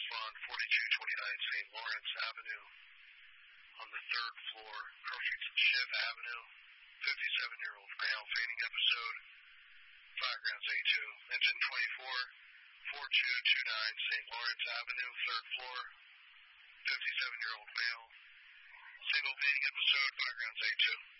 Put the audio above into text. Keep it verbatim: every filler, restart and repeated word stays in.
on forty-two twenty-nine Saint Lawrence Avenue on the third floor, Crooked Schiff Avenue, fifty-seven-year-old male fainting episode, five grams A two. Engine twenty-four, forty-two twenty-nine Saint Lawrence Avenue, third floor, fifty-seven-year-old male, single fainting episode, five grams A two.